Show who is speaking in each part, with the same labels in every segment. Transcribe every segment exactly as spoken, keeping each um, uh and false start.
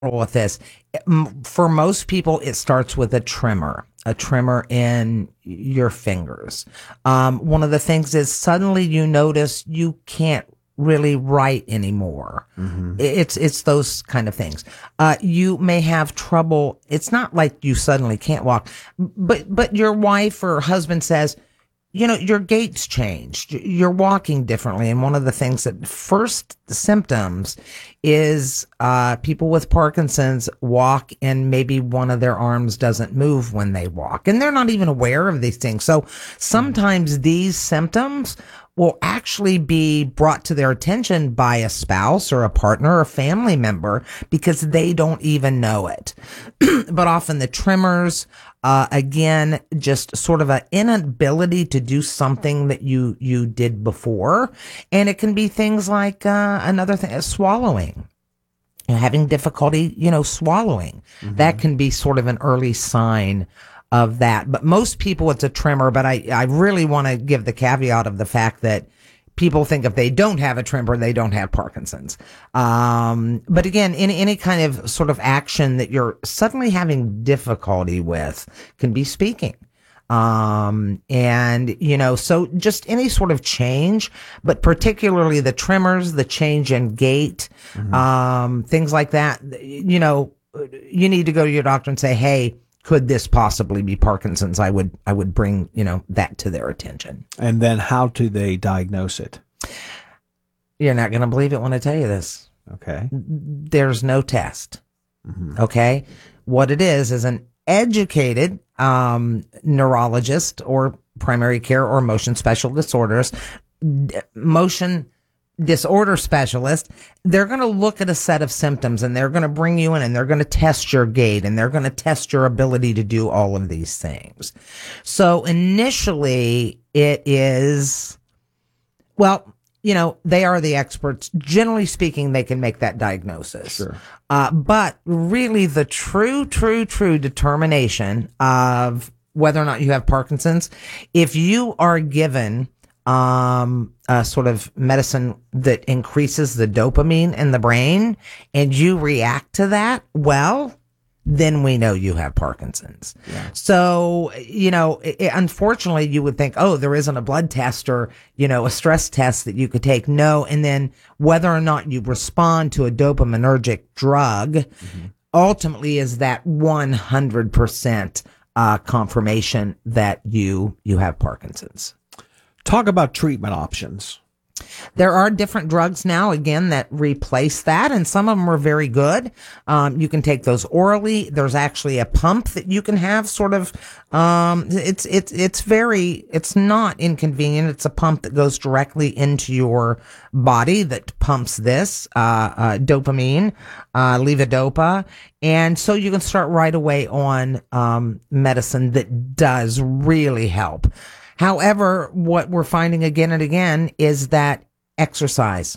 Speaker 1: with this. M- For most people, it starts with a tremor, a tremor in your fingers. Um, one of the things is suddenly you notice you can't really write anymore.
Speaker 2: Mm-hmm.
Speaker 1: I- It's it's those kind of things. Uh, you may have trouble. It's not like you suddenly can't walk, but but your wife or husband says, you know, your gait's changed. You're walking differently. And one of the things that first symptoms is uh, people with Parkinson's walk and maybe one of their arms doesn't move when they walk. And they're not even aware of these things. So sometimes these symptoms will actually be brought to their attention by a spouse or a partner or a family member because they don't even know it. But often the tremors, uh, again, just sort of an inability to do something that you, you did before. And it can be things like, uh, another thing, swallowing. You know, having difficulty, you know, swallowing. Mm-hmm. That can be sort of an early sign of that. But most people, it's a tremor. But I, I really want to give the caveat of the fact that people think if they don't have a tremor, they don't have Parkinson's. Um, but again, any, any kind of sort of action that you're suddenly having difficulty with can be speaking. Um, and, you know, so just any sort of change, but particularly the tremors, the change in gait, mm-hmm. um, things like that, you know, you need to go to your doctor and say, hey, could this possibly be Parkinson's? I would, I would bring, you know, that to their attention.
Speaker 2: And then how do they diagnose it?
Speaker 1: You're not going to believe it when I tell you this.
Speaker 2: Okay.
Speaker 1: There's no test.
Speaker 2: Mm-hmm.
Speaker 1: Okay. What it is, is an educated, um, neurologist or primary care or motion special disorders, d- motion disorder specialist. They're going to look at a set of symptoms and they're going to bring you in and they're going to test your gait and they're going to test your ability to do all of these things. So initially it is, well, you know, they are the experts. Generally speaking, they can make that diagnosis.
Speaker 2: Sure.
Speaker 1: Uh, but really the true, true, true determination of whether or not you have Parkinson's, if you are given um, a sort of medicine that increases the dopamine in the brain and you react to that, well, then we know you have Parkinson's. Yeah. So, you know, it, unfortunately you would think, oh, there isn't a blood test or, you know, a stress test that you could take. No. And then whether or not you respond to a dopaminergic drug, mm-hmm. ultimately is that one hundred percent uh, confirmation that you, you have Parkinson's.
Speaker 2: Talk about treatment options.
Speaker 1: There are different drugs now, again, that replace that, and some of them are very good. Um, you can take those orally. There's actually a pump that you can have sort of, um, it's, it's, it's very, it's not inconvenient. It's a pump that goes directly into your body that pumps this, uh, uh, dopamine, uh, levodopa. And so you can start right away on, um, medicine that does really help. However, what we're finding again and again is that exercise,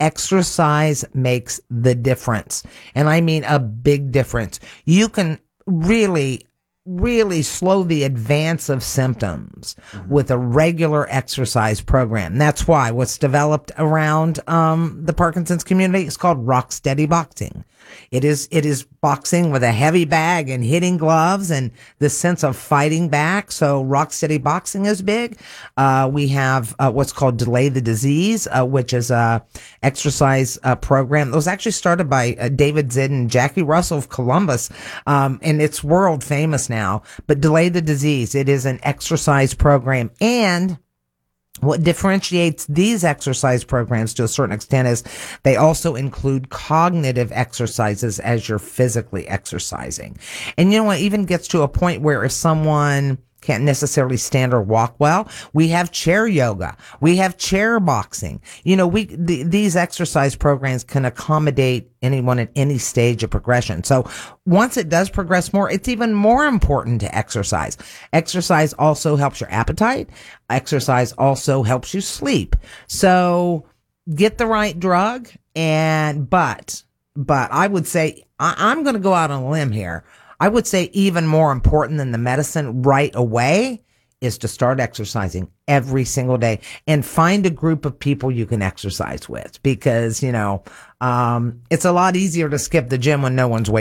Speaker 1: exercise makes the difference. And I mean a big difference. You can really, really slow the advance of symptoms mm-hmm. with a regular exercise program. That's why what's developed around um, the Parkinson's community is called rock steady boxing. It is, it is boxing with a heavy bag and hitting gloves and the sense of fighting back. So rock steady boxing is big. Uh, we have, uh, what's called Delay the Disease, uh, which is a exercise, uh, program that was actually started by uh, David Zidd and Jackie Russell of Columbus. Um, and it's world famous now, but Delay the Disease, it is an exercise program. And what differentiates these exercise programs to a certain extent is they also include cognitive exercises as you're physically exercising. And you know what, it even gets to a point where if someone can't necessarily stand or walk well, we have chair yoga. We have chair boxing. You know, we, th- these exercise programs can accommodate anyone at any stage of progression. So once it does progress more, it's even more important to exercise. Exercise also helps your appetite. Exercise also helps you sleep. So get the right drug and, but, but I would say, I, I'm going to go out on a limb here. I would say even more important than the medicine right away is to start exercising every single day and find a group of people you can exercise with, because, you know, um, it's a lot easier to skip the gym when no one's waiting.